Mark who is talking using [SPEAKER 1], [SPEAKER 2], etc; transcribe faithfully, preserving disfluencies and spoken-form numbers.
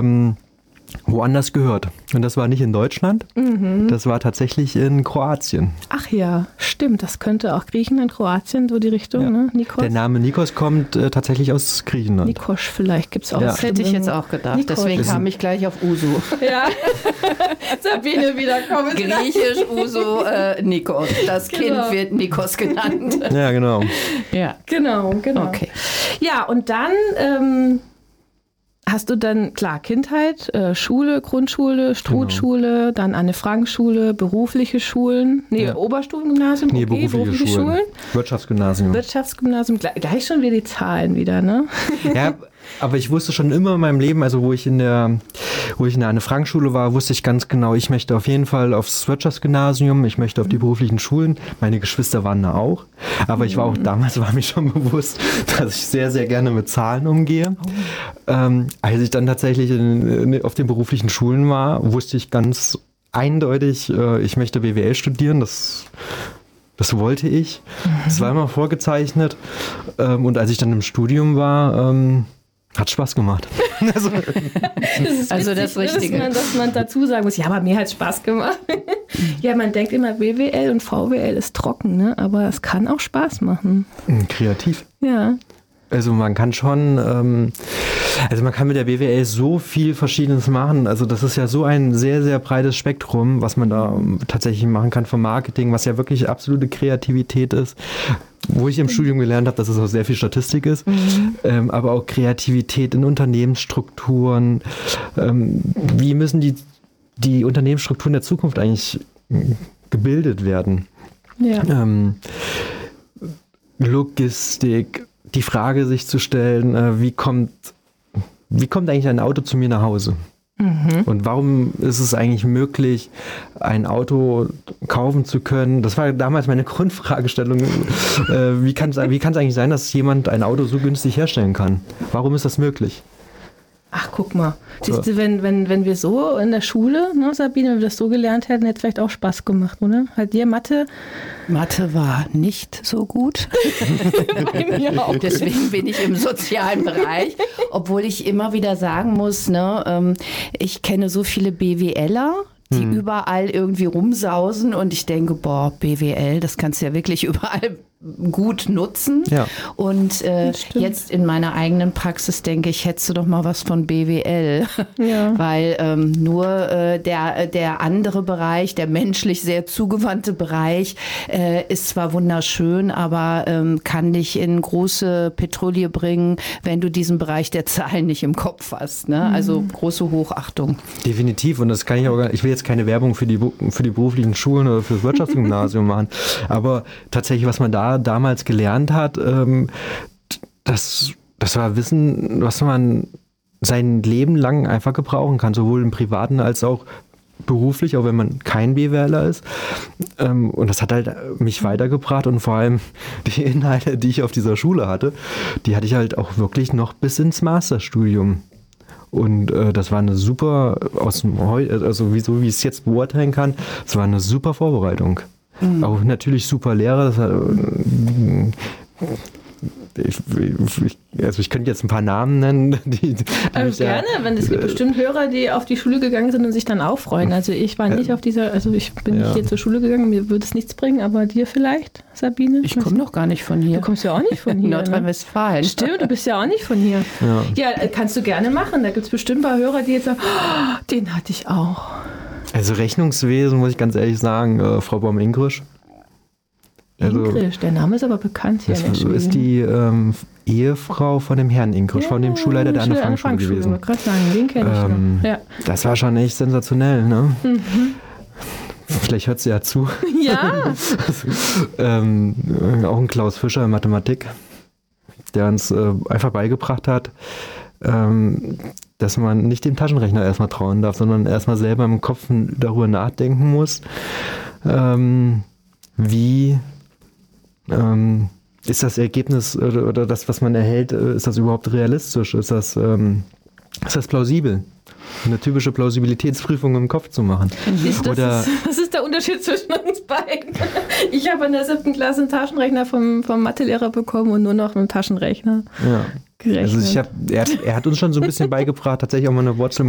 [SPEAKER 1] ähm, woanders gehört. Und das war nicht in Deutschland, mhm. das war tatsächlich in Kroatien.
[SPEAKER 2] Ach ja, stimmt, das könnte auch Griechenland, Kroatien, so die Richtung,
[SPEAKER 1] ja.
[SPEAKER 2] ne? Nikos.
[SPEAKER 1] Der Name Nikos kommt äh, tatsächlich aus Griechenland.
[SPEAKER 2] Nikos vielleicht gibt es auch.
[SPEAKER 3] Ja. Das hätte ich jetzt auch gedacht, Nikos. Deswegen kam ich gleich auf Uso.
[SPEAKER 2] Ja, Sabine wieder kommen.
[SPEAKER 3] Griechisch, Uso, äh, Nikos. Das genau. Kind wird Nikos genannt.
[SPEAKER 1] Ja, genau.
[SPEAKER 2] Ja, genau, genau.
[SPEAKER 3] Okay.
[SPEAKER 2] Ja, und dann... Ähm, hast du dann, klar, Kindheit, äh, Schule, Grundschule, Struthschule, genau. dann Anne-Frank-Schule, berufliche Schulen, nee, ja. Oberstufengymnasium,
[SPEAKER 1] nee,
[SPEAKER 2] okay,
[SPEAKER 1] berufliche,
[SPEAKER 2] berufliche
[SPEAKER 1] Schulen.
[SPEAKER 2] Schulen.
[SPEAKER 1] Wirtschaftsgymnasium.
[SPEAKER 2] Wirtschaftsgymnasium, gleich, gleich schon wieder die Zahlen wieder, ne?
[SPEAKER 1] Ja, aber ich wusste schon immer in meinem Leben, also wo ich in der, wo ich in der Anne-Frank-Schule war, wusste ich ganz genau, ich möchte auf jeden Fall aufs Wirtschaftsgymnasium, ich möchte auf die beruflichen Schulen. Meine Geschwister waren da auch, aber ich war auch, damals war mir schon bewusst, dass ich sehr, sehr gerne mit Zahlen umgehe. Oh. Ähm, als ich dann tatsächlich in, in, auf den beruflichen Schulen war, wusste ich ganz eindeutig, äh, ich möchte B W L studieren, das Das wollte ich. Mhm. Das war immer vorgezeichnet. Ähm, und als ich dann im Studium war, ähm, hat Spaß gemacht.
[SPEAKER 2] also, das ist also das Richtige. Dass man, dass man dazu sagen muss, ja, aber mir hat es Spaß gemacht. Ja, man denkt immer, B W L und V W L ist trocken, ne? Aber es kann auch Spaß machen.
[SPEAKER 1] Kreativ.
[SPEAKER 2] Ja.
[SPEAKER 1] Also man kann schon, ähm, also man kann mit der B W L so viel Verschiedenes machen. Also das ist ja so ein sehr, sehr breites Spektrum, was man da tatsächlich machen kann vom Marketing, was ja wirklich absolute Kreativität ist. Wo ich im Studium gelernt habe, dass es auch sehr viel Statistik ist, mhm. ähm, aber auch Kreativität in Unternehmensstrukturen. Ähm, wie müssen die, die Unternehmensstrukturen der Zukunft eigentlich gebildet werden?
[SPEAKER 2] Ja.
[SPEAKER 1] Ähm, Logistik, die Frage sich zu stellen, äh, wie kommt, wie kommt eigentlich ein Auto zu mir nach Hause? Mhm. Und warum ist es eigentlich möglich, ein Auto kaufen zu können? Das war damals meine Grundfragestellung. äh, wie kann es wie kann es eigentlich sein, dass jemand ein Auto so günstig herstellen kann? Warum ist das möglich?
[SPEAKER 2] Ach, guck mal. Siehst du, wenn, wenn, wenn wir so in der Schule, ne, Sabine, wenn wir das so gelernt hätten, hätte es vielleicht auch Spaß gemacht, oder? Hat dir Mathe?
[SPEAKER 3] Mathe war nicht so gut.
[SPEAKER 2] Bei mir auch.
[SPEAKER 3] Deswegen bin ich im sozialen Bereich. Obwohl ich immer wieder sagen muss, ne, ähm, ich kenne so viele BWLer, die hm. überall irgendwie rumsausen und ich denke, boah, B W L, das kannst du ja wirklich überall gut nutzen.
[SPEAKER 1] Ja.
[SPEAKER 3] Und äh, jetzt in meiner eigenen Praxis denke ich, hättest du doch mal was von B W L.
[SPEAKER 2] Ja.
[SPEAKER 3] Weil ähm, nur äh, der, der andere Bereich, der menschlich sehr zugewandte Bereich, äh, ist zwar wunderschön, aber ähm, kann dich in große Petrouille bringen, wenn du diesen Bereich der Zahlen nicht im Kopf hast. Ne? Mhm. Also große Hochachtung.
[SPEAKER 1] Definitiv. Und das kann ich auch gar nicht, ich will jetzt keine Werbung für die, für die beruflichen Schulen oder für das Wirtschaftsgymnasium machen, aber tatsächlich, was man da damals gelernt hat, ähm, das, das war Wissen, was man sein Leben lang einfach gebrauchen kann, sowohl im Privaten als auch beruflich, auch wenn man kein BWLer ist. Ähm, und das hat halt mich weitergebracht und vor allem die Inhalte, die ich auf dieser Schule hatte, die hatte ich halt auch wirklich noch bis ins Masterstudium. Und äh, das war eine super, aus dem Heu, also wie, so wie ich es jetzt beurteilen kann, es war eine super Vorbereitung. Mhm. Auch natürlich super Lehrer. Das hat, äh, ich, ich, also ich könnte jetzt ein paar Namen nennen. Die, die
[SPEAKER 2] also gerne, ja, wenn es gibt äh, bestimmt Hörer, die auf die Schule gegangen sind und sich dann auch freuen. Also ich war nicht äh, auf dieser, also ich bin ja. nicht hier zur Schule gegangen, mir würde es nichts bringen, aber dir vielleicht, Sabine?
[SPEAKER 3] Ich komme noch gar nicht von hier.
[SPEAKER 2] Du kommst ja auch nicht von hier.
[SPEAKER 3] Nordrhein-Westfalen.
[SPEAKER 2] Ne? Stimmt, du bist ja auch nicht von hier. Ja, ja, kannst du gerne machen. Da gibt es bestimmt ein paar Hörer, die jetzt sagen, oh, den hatte ich auch.
[SPEAKER 1] Also Rechnungswesen, muss ich ganz ehrlich sagen, äh, Frau Baum-Ingrisch.
[SPEAKER 2] Also, Ingrisch, der Name ist aber bekannt hier.
[SPEAKER 1] Das ist die ähm, Ehefrau von dem Herrn Ingrisch, ja, von dem Schulleiter der Anne-Frank-Schule gewesen.
[SPEAKER 2] Ich gerade sagen, den kenne ich ähm, noch. Ja.
[SPEAKER 1] Das war schon echt sensationell, ne? Mhm. Vielleicht hört sie ja zu.
[SPEAKER 2] Ja.
[SPEAKER 1] ähm, auch ein Klaus Fischer in Mathematik, der uns äh, einfach beigebracht hat, ähm, dass man nicht dem Taschenrechner erstmal trauen darf, sondern erstmal selber im Kopf darüber nachdenken muss, ähm, wie ähm, ist das Ergebnis oder, oder das, was man erhält, ist das überhaupt realistisch? Ist das, ähm, ist das plausibel? Eine typische Plausibilitätsprüfung im Kopf zu machen.
[SPEAKER 2] Das,
[SPEAKER 1] oder
[SPEAKER 2] ist, das ist der Unterschied zwischen uns beiden. Ich habe in der siebten Klasse einen Taschenrechner vom, vom Mathelehrer bekommen und nur noch einen Taschenrechner.
[SPEAKER 1] Ja.
[SPEAKER 2] Gerechnet.
[SPEAKER 1] Also ich hab, er, hat, er hat uns schon so ein bisschen beigebracht, tatsächlich auch mal eine Wurzel